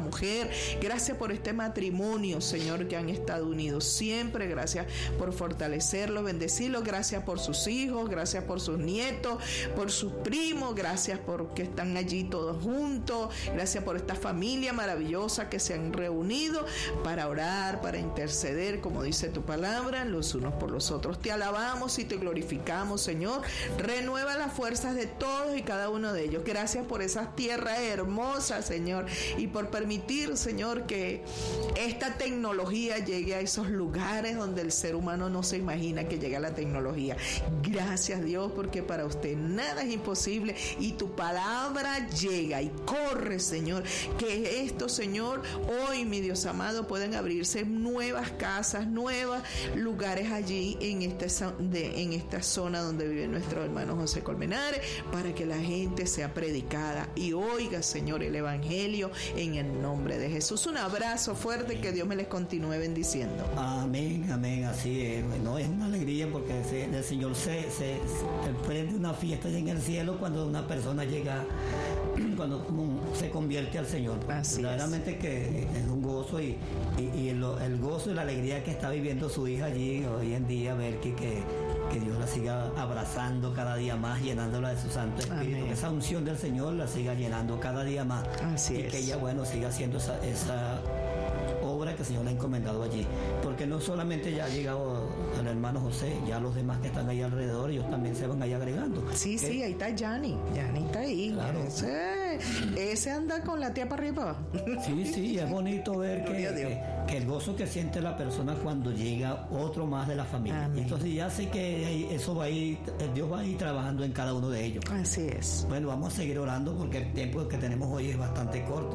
mujer. Gracias por este matrimonio, Señor, que han estado unidos siempre. Gracias por fortalecerlo, bendecirlo. Gracias por sus hijos, gracias por sus nietos, por sus primos. Gracias porque están allí todos juntos. Gracias por esta familia maravillosa que se han reunido para orar, para interceder, como dice tu palabra, los unos por los otros. Te alabamos y te glorificamos, Señor. Renueva las fuerzas de todos y cada uno de ellos. Gracias por esas tierras hermosas, Señor, y por permitir, Señor, que esta tecnología llegue a esos lugares donde el ser humano no se imagina que llega la tecnología. Gracias, Dios, porque para usted nada es imposible y tu palabra llega y corre, Señor. Que esto, Señor, hoy, mi Dios amado, pueden abrirse nuevas casas, nuevos lugares allí en esta zona donde vive nuestro hermano José Colmenares, para que la gente sea predicada y oiga, Señor, el evangelio en el nombre de Jesús. Un abrazo fuerte, que Dios me les continúe bendiciendo. Amén, amén, así es. Bueno, es una alegría porque el Señor se prende una fiesta en el cielo cuando una persona llega, cuando se convierte al Señor. Así verdaderamente que es un gozo y el gozo y la alegría que está viviendo su hija allí hoy en día, ver que Dios la siga abrazando cada día más, llenándola de su Santo Espíritu. Amén. Que esa unción del Señor la siga llenando cada día más. Así y es. Que ella, bueno, siga haciendo esa obra que el Señor le ha encomendado allí. Porque no solamente ya ha llegado el hermano José, ya los demás que están ahí alrededor, ellos también se van ahí agregando. Sí, sí, ahí está Yanni está ahí. Claro. Ese anda con la tía para arriba. Sí, es bonito ver que el gozo que siente la persona cuando llega otro más de la familia. Amén. Entonces ya sé que eso va a ir, Dios va a ir trabajando en cada uno de ellos. Así es. Bueno, vamos a seguir orando porque el tiempo que tenemos hoy es bastante corto.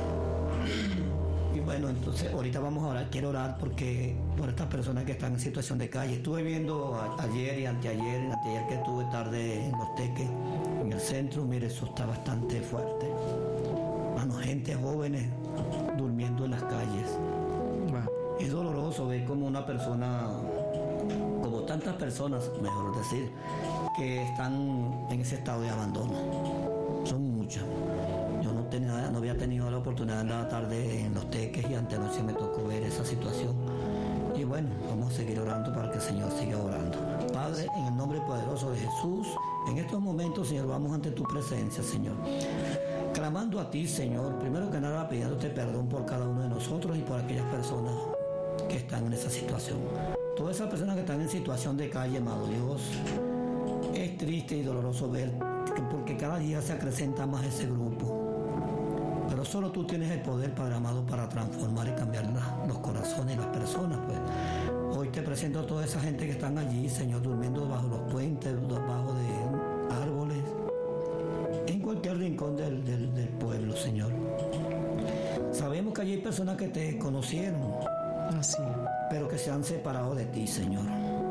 Y bueno, entonces ahorita vamos a orar. Quiero orar por estas personas que están en situación de calle. Estuve viendo ayer y anteayer que estuve tarde en Los Teques, en el centro. Mire, eso está bastante fuerte. Gente jóvenes durmiendo en las calles. Wow. Es doloroso ver como una persona, como tantas personas, mejor decir, que están en ese estado de abandono. Son muchas. Yo no había tenido la oportunidad de la tarde en Los Teques y antenoche me tocó ver esa situación. Y bueno, vamos a seguir orando para que el Señor siga orando. Padre, en el nombre poderoso de Jesús, en estos momentos, Señor, vamos ante tu presencia, Señor. Clamando a ti, Señor, primero que nada pidiéndote perdón por cada uno de nosotros y por aquellas personas que están en esa situación. Todas esas personas que están en situación de calle, amado Dios, es triste y doloroso ver porque cada día se acrecenta más ese grupo. Pero solo tú tienes el poder, Padre amado, para transformar y cambiar los corazones de las personas, pues. Hoy te presento a toda esa gente que están allí, Señor, durmiendo bajo los puentes, bajo de árboles, en cualquier rincón del pueblo, Señor. Sabemos que allí hay personas que te conocieron, así, pero que se han separado de ti, Señor.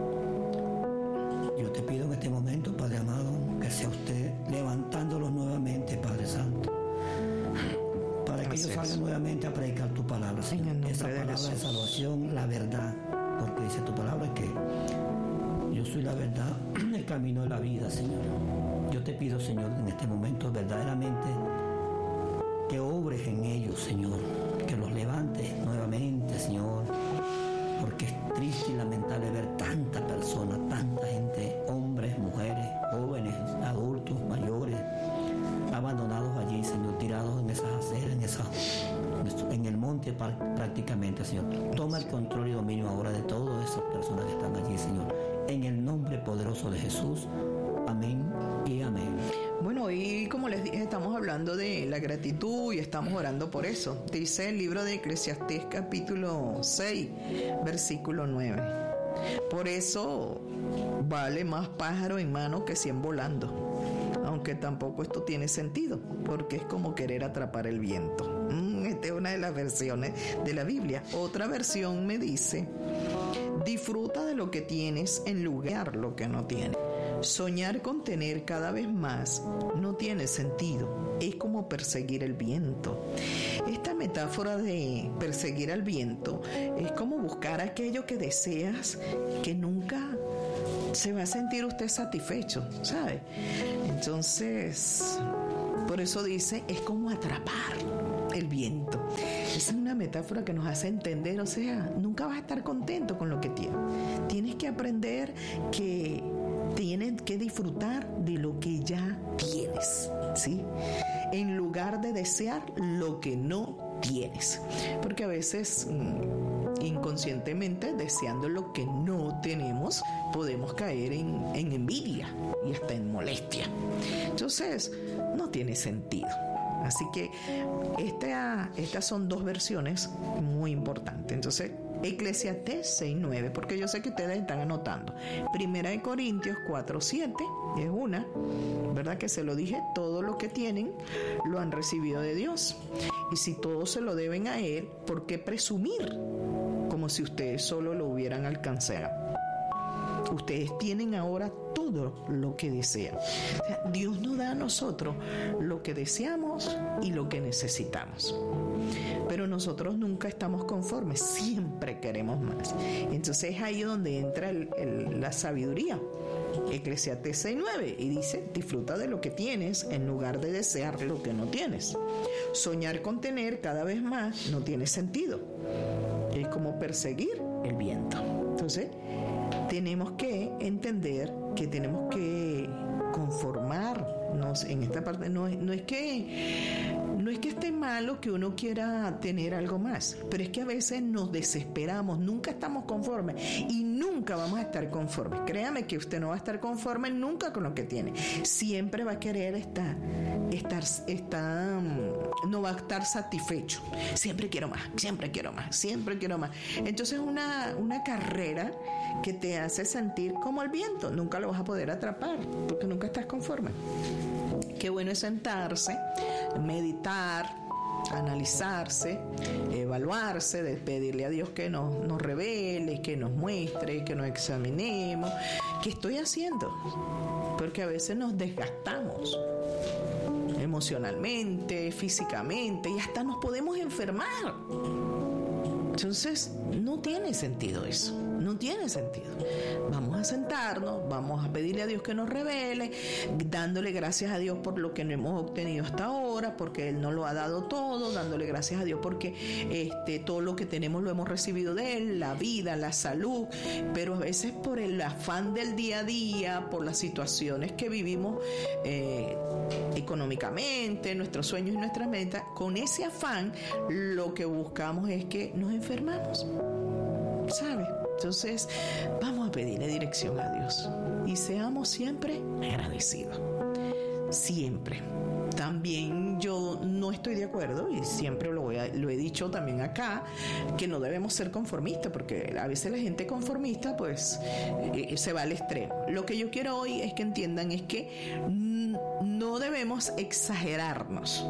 Yo te pido en este momento, Padre amado, que sea usted levantándolos nuevamente, Padre Santo, para que ellos salgan nuevamente a predicar tu palabra, Señor. Esa palabra de salvación, la verdad, porque dice tu palabra que yo soy la verdad, el camino de la vida, Señor. Yo te pido, Señor, en este momento verdaderamente que obres en ellos, Señor, que los levantes nuevamente, Señor, porque es triste y lamentable ver tanta persona, tanta gente, hombres, mujeres, jóvenes, adultos, mayores, abandonados allí, Señor, tirados en esas aceras, en el monte prácticamente, Señor. Toma el control y dominio ahora de todas esas personas que están allí, Señor, en el nombre poderoso de Jesús. Amén y amén. Bueno, hoy, como les dije, estamos hablando de la gratitud y estamos orando por eso. Dice el libro de Eclesiastés capítulo 6, versículo 9. Por eso vale más pájaro en mano que 100 volando. Aunque tampoco esto tiene sentido, porque es como querer atrapar el viento. Esta es una de las versiones de la Biblia. Otra versión me dice: disfruta de lo que tienes en lugar de lo que no tienes. Soñar con tener cada vez más no tiene sentido. Es como perseguir el viento. Esta metáfora de perseguir al viento es como buscar aquello que deseas, que nunca se va a sentir usted satisfecho, ¿sabe? Entonces, por eso dice, es como atrapar el viento. Esa es una metáfora que nos hace entender, o sea, nunca vas a estar contento con lo que tienes. Tienes que aprender que tienes que disfrutar de lo que ya tienes, ¿sí? En lugar de desear lo que no tienes. Porque a veces inconscientemente, deseando lo que no tenemos, podemos caer en envidia y hasta en molestia. Entonces, no tiene sentido. Así que estas son dos versiones muy importantes. Entonces, Eclesiastés 6:9, porque yo sé que ustedes están anotando. 1 Corintios 4:7 es una, ¿verdad? Que se lo dije, todo lo que tienen lo han recibido de Dios. Y si todo se lo deben a Él, ¿por qué presumir como si ustedes solo lo hubieran alcanzado? Ustedes tienen ahora todo lo que desean. O sea, Dios nos da a nosotros lo que deseamos y lo que necesitamos. Pero nosotros nunca estamos conformes, siempre queremos más. Entonces es ahí donde entra la sabiduría. Eclesiastés 6:9 y dice: disfruta de lo que tienes en lugar de desear lo que no tienes. Soñar con tener cada vez más no tiene sentido. Es como perseguir el viento. Entonces tenemos que entender que tenemos que conformarnos en esta parte. No es que esté malo que uno quiera tener algo más, pero es que a veces nos desesperamos, nunca estamos conformes y nunca vamos a estar conformes. Créame que usted no va a estar conforme nunca con lo que tiene. Siempre va a querer no va a estar satisfecho. Siempre quiero más, siempre quiero más, siempre quiero más. Entonces una carrera que te hace sentir como el viento. Nunca lo vas a poder atrapar porque nunca estás conforme. Qué bueno es sentarse, meditar, analizarse, evaluarse, de pedirle a Dios que nos revele, que nos muestre, que nos examinemos. ¿Qué estoy haciendo? Porque a veces nos desgastamos emocionalmente, físicamente y hasta nos podemos enfermar. Entonces, no tiene sentido eso. No tiene sentido. Vamos a sentarnos, vamos a pedirle a Dios que nos revele, dándole gracias a Dios por lo que no hemos obtenido hasta ahora, porque Él nos lo ha dado todo, dándole gracias a Dios porque todo lo que tenemos lo hemos recibido de Él, la vida, la salud, pero a veces por el afán del día a día, por las situaciones que vivimos económicamente, nuestros sueños y nuestras metas, con ese afán lo que buscamos es que nos enfermamos, ¿sabes? Entonces, vamos a pedirle dirección a Dios y seamos siempre agradecidos. Siempre. También yo no estoy de acuerdo, y siempre lo he dicho también acá, que no debemos ser conformistas, porque a veces la gente conformista pues se va al extremo. Lo que yo quiero hoy es que entiendan es que no debemos exagerarnos,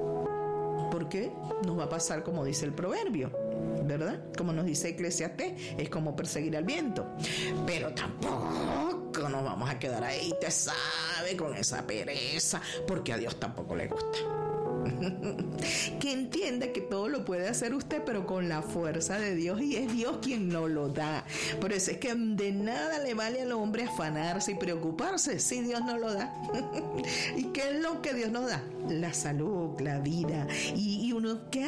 porque nos va a pasar como dice el proverbio, ¿verdad? Como nos dice Eclesiastés, es como perseguir al viento. Pero tampoco nos vamos a quedar ahí, te sabe, con esa pereza, porque a Dios tampoco le gusta. Que entienda que todo lo puede hacer usted, pero con la fuerza de Dios, y es Dios quien nos lo da. Por eso es que de nada le vale al hombre afanarse y preocuparse si Dios nos lo da. ¿Y qué es lo que Dios nos da? La salud, la vida. Y uno, ¿qué